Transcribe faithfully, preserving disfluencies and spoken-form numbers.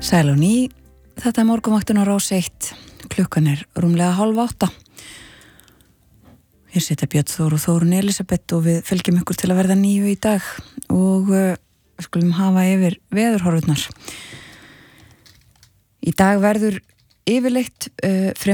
Sæl og ný, þetta er morgunvaktin á Rás eitt, klukkan er rúmlega hálf átta. Hér sitja Björn Þór og Þórunn Elísabet og við fylgjum ykkur til að verða níu í dag og uh, við skulum hafa yfir veðurhorfurnar. Í dag verður yfirleitt uh, fremur